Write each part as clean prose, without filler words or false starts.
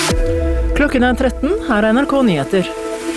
Klokken 13, her NRK Nyheter.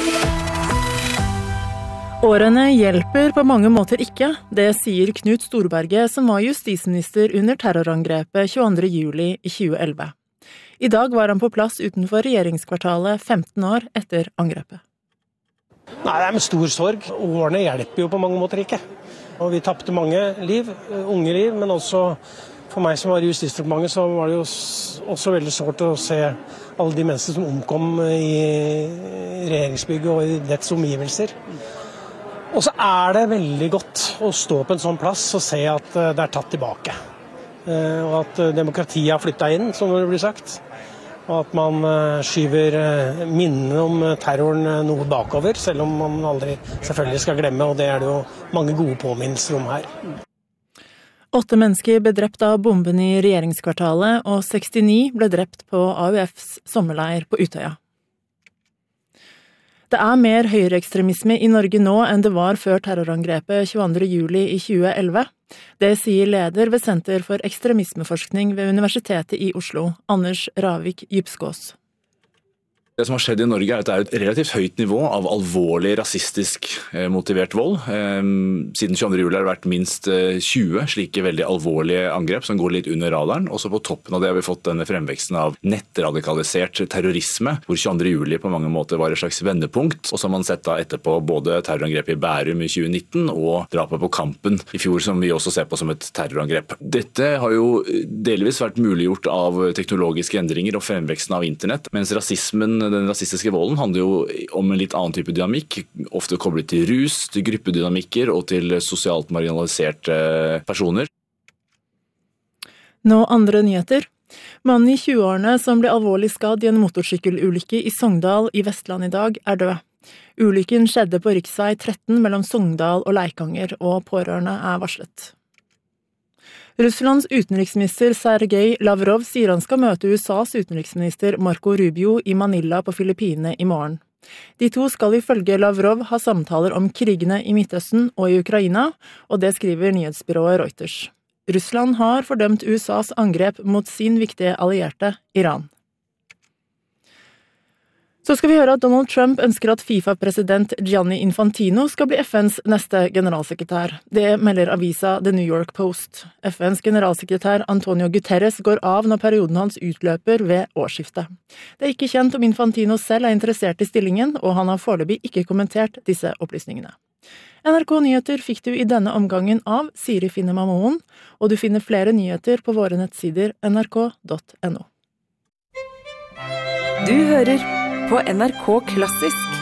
Årene hjelper på mange måter ikke, det sier Knut Storberget, som var justisminister under terrorangrepet 22. juli i 2011. I dag var han på plass utenfor regjeringskvartalet 15 år etter angrepet. Nei, det med stor sorg. Årene hjelper jo på mange måter ikke. Og vi tappte mange liv, unge liv, men også for meg som var i Justisdepartementet, så var det jo også veldig sårt å se alle de mennesker som omkom i regjeringsbygget og i dets omgivelser. Og så det veldig godt å stå på en sånn plass og se at det tatt tilbake. Og at demokratiet har flyttet inn, som det blir sagt. Og at man skyver minnene om terroren noe bakover, selv om man aldri selvfølgelig skal glemme, og det det jo mange gode påminnelser om her. 8 mennesker ble drept av bomben i regjeringskvartalet, og 69 ble drept på AUFs sommerleir på Utøya. Det mer høyreekstremisme i Norge nå enn det var før terrorangrepet 22. juli i 2011. Det sier leder ved Senter for ekstremismeforskning ved Universitetet i Oslo, Anders Ravik Djupskås. Det som har skjedd i Norge at det et relativt høyt nivå av alvorlig rasistisk motivert vold. Siden 22. juli har det vært minst 20 slike veldig alvorlige angrep som går litt under radaren. Også på toppen av det har vi fått denne fremveksten av nettradikalisert terrorisme, hvor 22. juli på mange måter var et slags vendepunkt. Og så har man sett da etterpå både terrorangrepet i Bærum i 2019 og drapet på Kampen i fjor, som vi også ser på som et terrorangrep. Dette har jo delvis vært muliggjort av teknologiske endringer og fremveksten av internett, mens den rasistiske volden handler jo om en litt annen type dynamikk, ofte koblet til rus, til gruppedynamikker og til sosialt marginaliserte personer. Nå andre nyheter. Mannen i 20-årene som ble alvorlig skadd i en motorsykkelulykke i Sogndal i Vestland i dag død. Ulykken skjedde på riksvei 13 mellom Sogndal og Leikanger, og pårørende varslet. Russlands utenriksminister Sergej Lavrov sier han skal møte USAs utenriksminister Marco Rubio i Manila på Filippinene i morgen. De to skal ifølge Lavrov ha samtaler om krigene i Midtøsten og i Ukraina, og det skriver nyhetsbyrået Reuters. Russland har fordømt USAs angrep mot sin viktige allierte, Iran. Så skal vi høre at Donald Trump ønsker at FIFA-president Gianni Infantino skal bli FNs neste generalsekretær. Det melder avisa The New York Post. FNs generalsekretær Antonio Guterres går av når perioden hans utløper ved årsskiftet. Det ikke kjent om Infantino selv interessert i stillingen, og han har foreløpig ikke kommentert disse opplysningene. NRK Nyheter fikk du i denne omgangen av Siri Finnema Moen, og du finner flere nyheter på våre nettsider nrk.no. Du hører på NRK Klassisk.